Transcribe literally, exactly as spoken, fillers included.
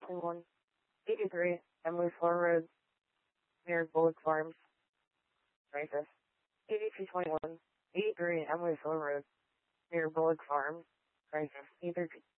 twenty-one, eighty-three, Emily Floor Road, near Bullock Farms, Racist. eighty-two twenty-one, eighty-three, Emily Floor Road, near Bullock Farms, Racist. Either